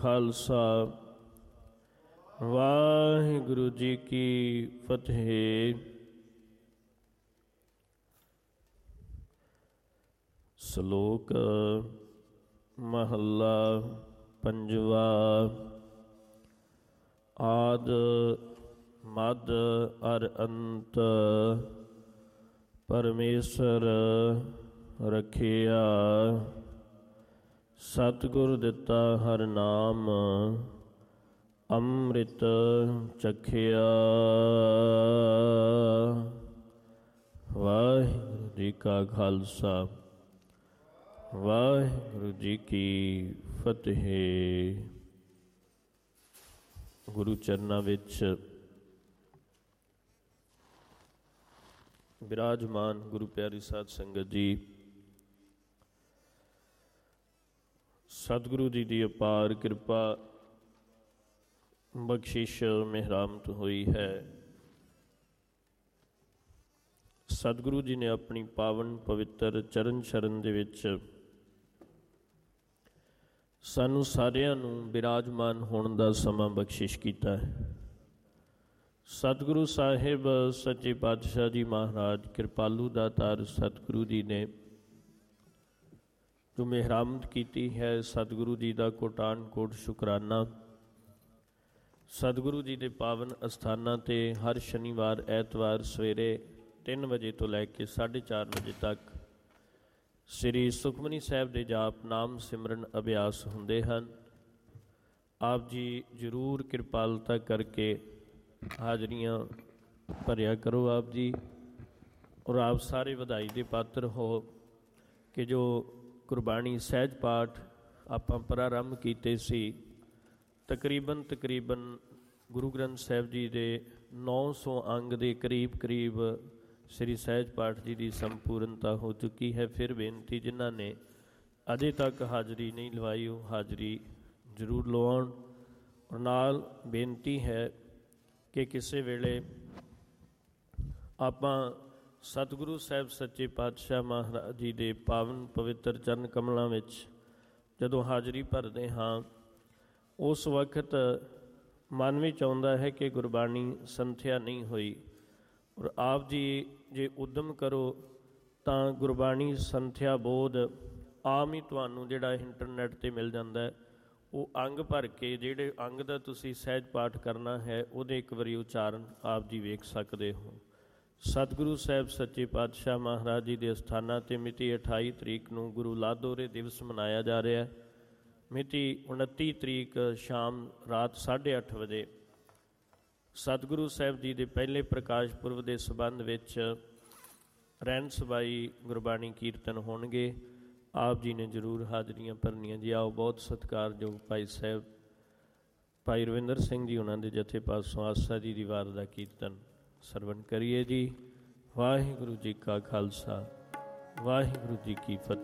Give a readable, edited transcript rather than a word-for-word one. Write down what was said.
ਖਾਲਸਾ ਵਾਹਿਗੁਰੂ ਜੀ ਕੀ ਫਤਿਹ। ਸ਼ਲੋਕ ਮਹੱਲਾ ਪੰਜਵਾ। ਆਦ ਮੱਧ ਅਰ ਅੰਤ ਪਰਮੇਸ਼ਰ ਰਖਿਆ। ਸਤਿਗੁਰ ਦਿੱਤਾ ਹਰ ਨਾਮ ਅੰਮ੍ਰਿਤ ਚਖਿਆ। ਵਾਹਿਗੁਰੂ ਜੀ ਕਾ ਖਾਲਸਾ ਵਾਹਿਗੁਰੂ ਜੀ ਕੀ ਫਤਿਹ। ਗੁਰੂ ਚਰਨਾਂ ਵਿੱਚ ਬਿਰਾਜਮਾਨ ਗੁਰੂ ਪਿਆਰੀ ਸਾਧ ਸੰਗਤ ਜੀ, ਸਤਿਗੁਰੂ ਜੀ ਦੀ ਅਪਾਰ ਕਿਰਪਾ ਬਖਸ਼ਿਸ਼ ਮਿਹਰਾਮਤ ਹੋਈ ਹੈ। ਸਤਿਗੁਰੂ ਜੀ ਨੇ ਆਪਣੀ ਪਾਵਨ ਪਵਿੱਤਰ ਚਰਨ ਸ਼ਰਨ ਦੇ ਵਿੱਚ ਸਾਨੂੰ ਸਾਰਿਆਂ ਨੂੰ ਬਿਰਾਜਮਾਨ ਹੋਣ ਦਾ ਸਮਾਂ ਬਖਸ਼ਿਸ਼ ਕੀਤਾ ਹੈ। ਸਤਿਗੁਰੂ ਸਾਹਿਬ ਸੱਚੇ ਪਾਤਸ਼ਾਹ ਜੀ ਮਹਾਰਾਜ ਕਿਰਪਾਲੂ ਦਾਤਾਰ ਸਤਿਗੁਰੂ ਜੀ ਨੇ ਜੋ ਮਿਹਰਾਮਤ ਕੀਤੀ ਹੈ, ਸਤਿਗੁਰੂ ਜੀ ਦਾ ਕੋਟਾਨ ਕੋਟ ਸ਼ੁਕਰਾਨਾ। ਸਤਿਗੁਰੂ ਜੀ ਦੇ ਪਾਵਨ ਅਸਥਾਨਾਂ 'ਤੇ ਹਰ ਸ਼ਨੀਵਾਰ ਐਤਵਾਰ ਸਵੇਰੇ 3 ਵਜੇ ਤੋਂ ਲੈ ਕੇ 4:30 ਵਜੇ ਤੱਕ ਸ੍ਰੀ ਸੁਖਮਨੀ ਸਾਹਿਬ ਦੇ ਜਾਪ ਨਾਮ ਸਿਮਰਨ ਅਭਿਆਸ ਹੁੰਦੇ ਹਨ। ਆਪ ਜੀ ਜ਼ਰੂਰ ਕਿਰਪਾਲਤਾ ਕਰਕੇ ਹਾਜ਼ਰੀਆਂ ਭਰਿਆ ਕਰੋ ਆਪ ਜੀ, ਔਰ ਆਪ ਸਾਰੇ ਵਧਾਈ ਦੇ ਪਾਤਰ ਹੋ ਕਿ ਜੋ ਗੁਰਬਾਣੀ ਸਹਿਜ ਪਾਠ ਆਪਾਂ ਪ੍ਰਾਰੰਭ ਕੀਤੇ ਸੀ, ਤਕਰੀਬਨ ਗੁਰੂ ਗ੍ਰੰਥ ਸਾਹਿਬ ਜੀ ਦੇ 900 ਅੰਗ ਦੇ ਕਰੀਬ ਸ੍ਰੀ ਸਹਿਜ ਪਾਠ ਜੀ ਦੀ ਸੰਪੂਰਨਤਾ ਹੋ ਚੁੱਕੀ ਹੈ। ਫਿਰ ਬੇਨਤੀ, ਜਿਨ੍ਹਾਂ ਨੇ ਅਜੇ ਤੱਕ ਹਾਜ਼ਰੀ ਨਹੀਂ ਲਵਾਈ ਉਹ ਹਾਜ਼ਰੀ ਜ਼ਰੂਰ ਲਵਾਉਣ। ਔਰ ਨਾਲ ਬੇਨਤੀ ਹੈ ਕਿ ਕਿਸੇ ਵੇਲੇ ਆਪਾਂ ਸਤਿਗੁਰੂ ਸਾਹਿਬ ਸੱਚੇ ਪਾਤਸ਼ਾਹ ਮਹਾਰਾਜ ਜੀ ਦੇ ਪਾਵਨ ਪਵਿੱਤਰ ਚਰਨ ਕਮਲਾਂ ਵਿੱਚ ਜਦੋਂ ਹਾਜ਼ਰੀ ਭਰਦੇ ਹਾਂ, ਉਸ ਵਕਤ ਮਨ ਵਿੱਚ ਆਉਂਦਾ ਹੈ ਕਿ ਗੁਰਬਾਣੀ ਸੰਥਿਆ ਨਹੀਂ ਹੋਈ। ਔਰ ਆਪ ਜੀ ਜੇ ਉਦਮ ਕਰੋ ਤਾਂ ਗੁਰਬਾਣੀ ਸੰਥਿਆ ਬੋਧ ਆਮ ਹੀ ਤੁਹਾਨੂੰ ਜਿਹੜਾ ਇੰਟਰਨੈਟ 'ਤੇ ਮਿਲ ਜਾਂਦਾ, ਉਹ ਅੰਗ ਭਰ ਕੇ ਜਿਹੜੇ ਅੰਗ ਦਾ ਤੁਸੀਂ ਸਹਿਜ ਪਾਠ ਕਰਨਾ ਹੈ ਉਹਦੇ ਇੱਕ ਵਾਰੀ ਉਚਾਰਨ ਆਪ ਜੀ ਵੇਖ ਸਕਦੇ ਹੋ। ਸਤਿਗੁਰੂ ਸਾਹਿਬ ਸੱਚੇ ਪਾਤਸ਼ਾਹ ਮਹਾਰਾਜ ਜੀ ਦੇ ਅਸਥਾਨਾਂ 'ਤੇ ਮਿਤੀ 28 ਤਰੀਕ ਨੂੰ ਗੁਰੂ ਲਾਦੋਰੇ ਦਿਵਸ ਮਨਾਇਆ ਜਾ ਰਿਹਾ। ਮਿਤੀ 29 ਤਰੀਕ ਸ਼ਾਮ ਰਾਤ 8:30 ਵਜੇ ਸਤਿਗੁਰੂ ਸਾਹਿਬ ਜੀ ਦੇ ਪਹਿਲੇ ਪ੍ਰਕਾਸ਼ ਪੁਰਬ ਦੇ ਸੰਬੰਧ ਵਿੱਚ ਰਹਿਣ ਸਬਾਈ ਗੁਰਬਾਣੀ ਕੀਰਤਨ ਹੋਣਗੇ। ਆਪ ਜੀ ਨੇ ਜ਼ਰੂਰ ਹਾਜ਼ਰੀਆਂ ਭਰਨੀਆਂ ਜੀ। ਆਓ ਬਹੁਤ ਸਤਿਕਾਰਯੋਗ ਭਾਈ ਸਾਹਿਬ ਭਾਈ ਰਵਿੰਦਰ ਸਿੰਘ ਜੀ ਉਹਨਾਂ ਦੇ ਜਥੇ ਪਾਸੋਂ ਆਸਾ ਜੀ ਦੀ ਵਾਰ ਦਾ ਕੀਰਤਨ ਸਰਵਣ ਕਰੀਏ ਜੀ। ਵਾਹਿਗੁਰੂ ਜੀ ਕਾ ਖਾਲਸਾ ਵਾਹਿਗੁਰੂ ਜੀ ਕੀ ਫਤਿਹ।